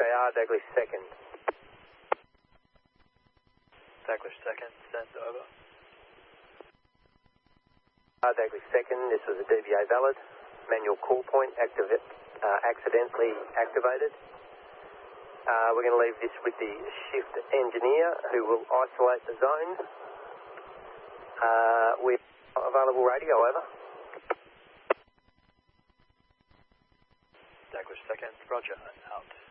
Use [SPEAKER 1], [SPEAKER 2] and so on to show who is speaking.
[SPEAKER 1] R Daglish second.
[SPEAKER 2] Daglish second, send over.
[SPEAKER 1] R Daglish second, this was a DVA valid. Manual call point accidentally activated. We're going to leave this with the shift engineer who will isolate the zone. With available radio, over.
[SPEAKER 2] Daglish second, roger, out.